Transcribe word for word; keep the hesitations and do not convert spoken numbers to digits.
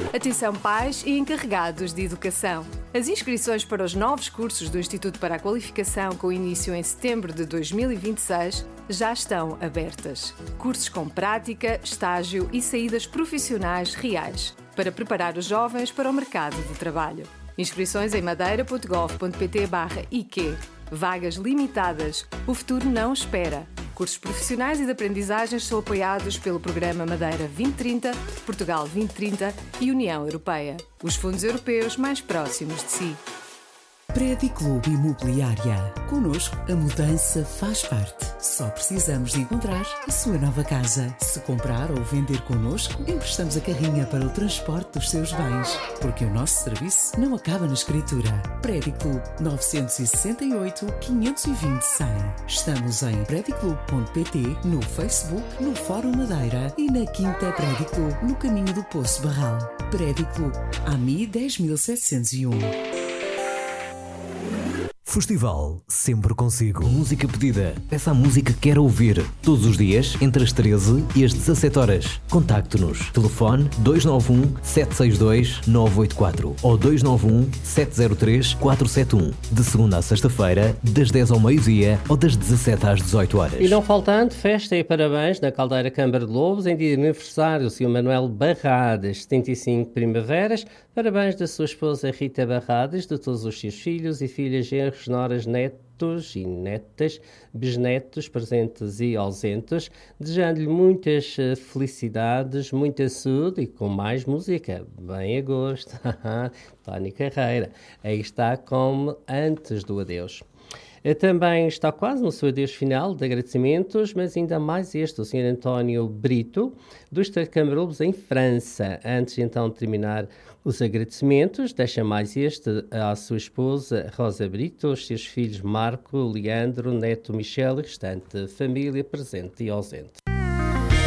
Atenção pais e encarregados de educação. As inscrições para os novos cursos do Instituto para a Qualificação, com início em setembro de dois mil e vinte e seis, já estão abertas. Cursos com prática, estágio e saídas profissionais reais, para preparar os jovens para o mercado de trabalho. Inscrições em madeira ponto gov ponto pt barra I Q. Vagas limitadas. O futuro não espera. Cursos profissionais e de aprendizagens são apoiados pelo Programa Madeira vinte trinta, Portugal vinte trinta e União Europeia. Os fundos europeus mais próximos de si. Prédio Clube Imobiliária. Connosco, a mudança faz parte. Só precisamos de encontrar a sua nova casa. Se comprar ou vender connosco, emprestamos a carrinha para o transporte dos seus bens. Porque o nosso serviço não acaba na escritura. Prédio Clube nove seis oito, quinhentos e vinte, cem. Estamos em prédio clube ponto pt, no Facebook, no Fórum Madeira e na Quinta Prédio Clube, no caminho do Poço Barral. Prédio Clube, A M I dez mil setecentos e um. Festival sempre consigo. Música pedida. Peça a música que quer ouvir. Todos os dias, entre as treze e as dezassete horas. Contacte-nos. Telefone dois nove um, sete seis dois, nove oito quatro ou dois nove um, sete zero três, quatro sete um. De segunda a sexta-feira, das dez ao meio-dia ou das dezassete às dezoito horas. E não faltando, festa e parabéns na Caldeira Câmara de Lobos em dia de aniversário, o senhor Manuel Barradas, setenta e cinco primaveras. Parabéns da sua esposa Rita Barradas, de todos os seus filhos e filhas, genros, noras, netos e netas, bisnetos, presentes e ausentes, desejando-lhe muitas felicidades, muita saúde e com mais música. Bem a gosto. Tony Carreira. Aí está como antes do adeus. Também está quase no seu adeus final de agradecimentos, mas ainda mais este, o senhor António Brito, do Estado de Câmara de Lobos, em França. Antes então de terminar os agradecimentos, deixa mais este à sua esposa Rosa Brito, aos seus filhos Marco, Leandro, neto Michel e restante família presente e ausente.